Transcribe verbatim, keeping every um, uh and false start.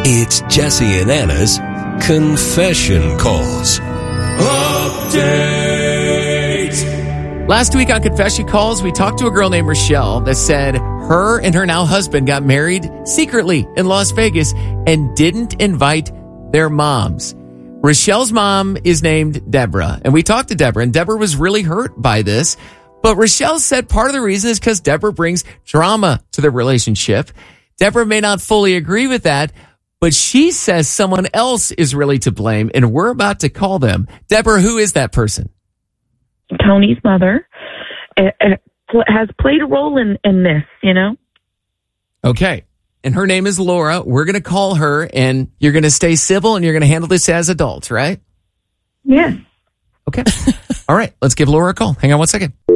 It's Jesse and Anna's Confession Calls. Update! Last week on Confession Calls, we talked to a girl named Rochelle that said her and her now husband got married secretly in Las Vegas and didn't invite their moms. Rochelle's mom is named Deborah, and we talked to Deborah, and Deborah was really hurt by this. But Rochelle said part of the reason is because Deborah brings drama to the relationship. Deborah may not fully agree with that, but she says someone else is really to blame, and we're about to call them. Deborah, who is that person? Tony's mother uh, uh, has played a role in, in this, you know? Okay. And her name is Laura. We're going to call her, and you're going to stay civil, and you're going to handle this as adults, right? Yes. Okay. All right. Let's give Laura a call. Hang on one second.